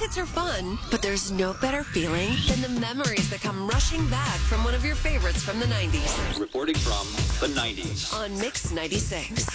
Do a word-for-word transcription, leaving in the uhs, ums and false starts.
hits are fun, but there's no better feeling than the memories that come rushing back from one of your favorites from the nineties. Reporting from the nineties. On Mix ninety-six.